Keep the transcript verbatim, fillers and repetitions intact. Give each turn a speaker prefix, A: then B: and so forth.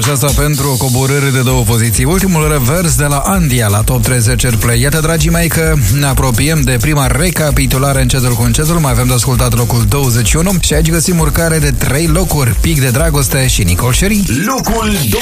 A: Și asta pentru o coborâre de două poziții. Ultimul revers de la Andia la Top treizeci Airplay. Iată, dragii mei, că ne apropiem de prima recapitulare încetul cu încetul. Mai avem de ascultat locul douăzeci și unu și aici găsim urcare de trei locuri. Pic de Dragoste și Nicol Sherry.
B: Locul